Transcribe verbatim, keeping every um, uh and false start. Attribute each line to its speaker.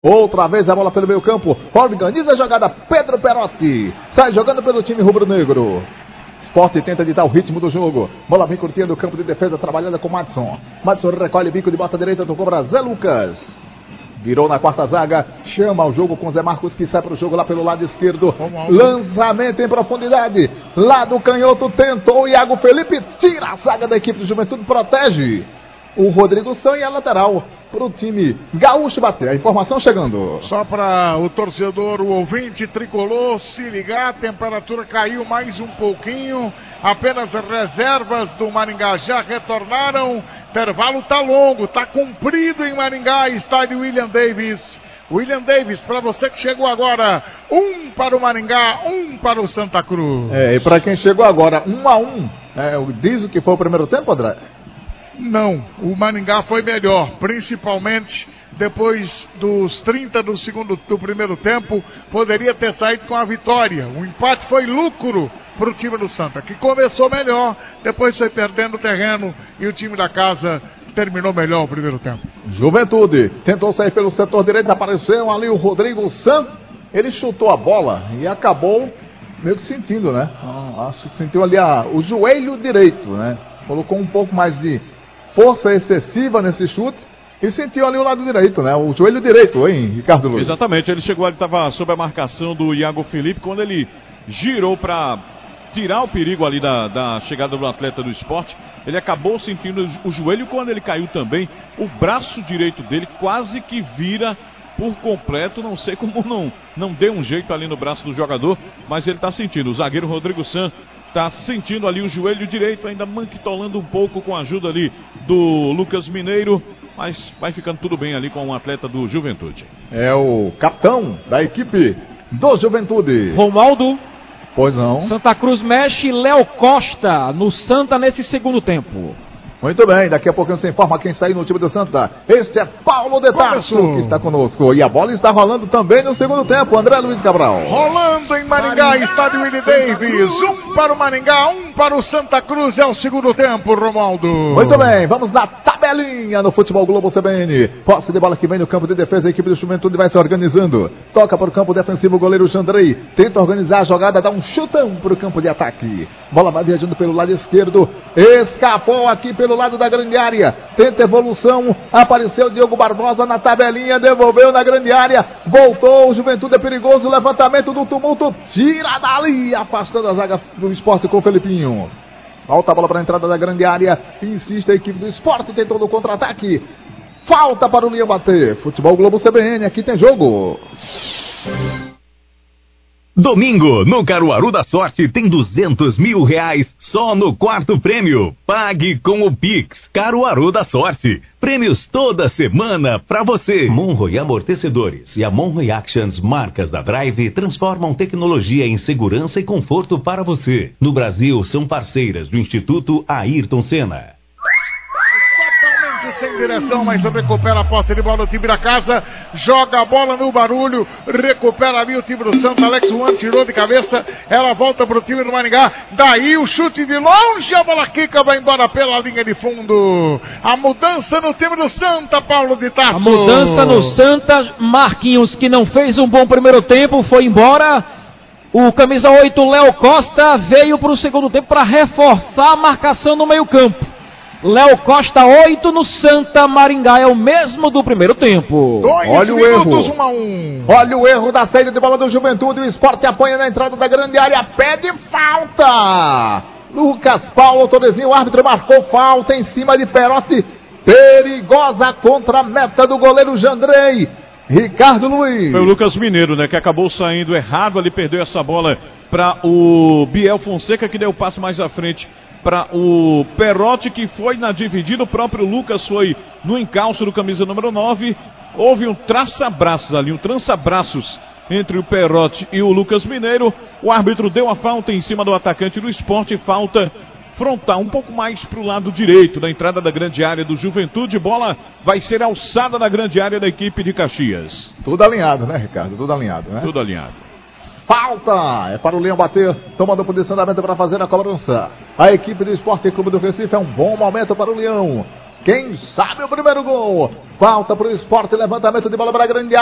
Speaker 1: Outra vez a bola pelo meio campo. Organiza a jogada Pedro Perotti. Sai jogando pelo time rubro-negro. Sport tenta editar o ritmo do jogo. Bola bem curtinha do campo de defesa, trabalhada com Madison. Madison recolhe bico de bota direita, tocou para Zé Lucas. Virou na quarta zaga, chama o jogo com Zé Marcos, que sai para o jogo lá pelo lado esquerdo. Lançamento em profundidade. Lá do canhoto tentou o Iago Felipe. Tira a zaga da equipe do Juventude, protege o Rodrigo San e a lateral para o time gaúcho bater. A informação chegando.
Speaker 2: Só para o torcedor, o ouvinte tricolor se ligar, a temperatura caiu mais um pouquinho. Apenas reservas do Maringá já retornaram. Intervalo tá longo, tá comprido em Maringá, estádio William Davis. William Davis, para você que chegou agora, um para o Maringá, um para o Santa Cruz.
Speaker 1: É, e para quem chegou agora, um a um, é, diz o que foi o primeiro tempo, André?
Speaker 2: Não, o Maringá foi melhor, principalmente depois dos trinta do, segundo, do primeiro tempo, poderia ter saído com a vitória. O empate foi lucro para o time do Santa, que começou melhor, depois foi perdendo terreno e o time da casa terminou melhor o primeiro tempo.
Speaker 1: Juventude tentou sair pelo setor direito, apareceu ali o Rodrigo San, ele chutou a bola e acabou meio que sentindo, né? Acho que sentiu ali a, o joelho direito, né? Colocou um pouco mais de força excessiva nesse chute e sentiu ali o lado direito, né? O joelho direito, hein, Ricardo Luiz?
Speaker 3: Exatamente, ele chegou ali, estava sob a marcação do Iago Felipe, quando ele girou para tirar o perigo ali da, da chegada do atleta do Sport, ele acabou sentindo o joelho. Quando ele caiu também, o braço direito dele quase que vira por completo, não sei como não, não deu um jeito ali no braço do jogador, mas ele está sentindo. O zagueiro Rodrigo San está sentindo ali o joelho direito, ainda manquitolando um pouco com a ajuda ali do Lucas Mineiro, mas vai ficando tudo bem ali com o atleta do Juventude.
Speaker 1: É o capitão da equipe do Juventude.
Speaker 4: Romaldo.
Speaker 1: Pois não.
Speaker 4: Santa Cruz mexe Léo Costa no Santa nesse segundo tempo.
Speaker 1: Muito bem, daqui a pouquinho você informa quem saiu no time do Santa. Este é Paulo de Tarso, que está conosco. E a bola está rolando também no segundo tempo, André Luiz Cabral.
Speaker 2: Rolando em Maringá, Maringá estádio Willie Davis. Um para o Maringá, um para o Santa Cruz. É o segundo tempo, Romaldo.
Speaker 1: Muito bem, vamos na tabelinha no Futebol Globo C B N. Posse de bola que vem no campo de defesa, a equipe do Juventude vai se organizando. Toca para o campo defensivo, o goleiro Jandrei. Tenta organizar a jogada, dá um chutão para o campo de ataque. Bola vai viajando pelo lado esquerdo. Escapou aqui pelo pelo lado da grande área, tenta evolução, apareceu Diogo Barbosa na tabelinha, devolveu na grande área, voltou, o Juventude é perigoso, levantamento do tumulto, tira dali, afastando a zaga do Sport com o Felipinho. Volta a bola para a entrada da grande área, insiste a equipe do Sport, tentou no contra-ataque, falta para o Leão bater. Futebol Globo C B N, aqui tem jogo.
Speaker 5: Domingo, no Caruaru da Sorte, tem duzentos mil reais só no quarto prêmio. Pague com o Pix Caruaru da Sorte. Prêmios toda semana pra você. Monroe Amortecedores e a Monroe Actions, marcas da Drive, transformam tecnologia em segurança e conforto para você. No Brasil, são parceiras do Instituto Ayrton Senna.
Speaker 2: Sem direção, mas recupera a posse de bola do time da casa, joga a bola no barulho, recupera ali o time do Santa. Alex Juan tirou de cabeça, ela volta pro time do Maringá, daí o chute de longe, a bola quica, vai embora pela linha de fundo. A mudança no time do Santa, Paulo de Tarso.
Speaker 4: A mudança no Santa, Marquinhos, que não fez um bom primeiro tempo, foi embora. O camisa oito, Léo Costa, veio para o segundo tempo para reforçar a marcação no meio campo. Léo Costa, oito no Santa. Maringá é o mesmo do primeiro tempo.
Speaker 2: Dois
Speaker 1: Olha o
Speaker 2: minutos,
Speaker 1: erro.
Speaker 2: um a um.
Speaker 1: Olha o erro da saída de bola do Juventude. O Sport apanha na entrada da grande área. Pede falta. Lucas Paulo Todezinho, o árbitro marcou falta em cima de Perotti. Perigosa contra a meta do goleiro Jandrei. Ricardo Luiz.
Speaker 3: Foi o Lucas Mineiro, né, que acabou saindo errado ali, perdeu essa bola para o Biel Fonseca, que deu o passo mais à frente para o Perotti, que foi na dividida. O próprio Lucas foi no encalço do camisa número nove. Houve um traça-braços ali, um trança-braços entre o Perotti e o Lucas Mineiro. O árbitro deu a falta em cima do atacante do Sport, falta frontal, um pouco mais para o lado direito da entrada da grande área do Juventude. Bola vai ser alçada na grande área da equipe de Caxias.
Speaker 1: Tudo alinhado, né, Ricardo? Tudo alinhado, né?
Speaker 3: Tudo alinhado.
Speaker 1: Falta, é para o Leão bater, tomando posicionamento para fazer a cobrança. A equipe do Esporte Clube do Recife, é um bom momento para o Leão. Quem sabe o primeiro gol? Falta para o Sport, levantamento de bola para a grande área.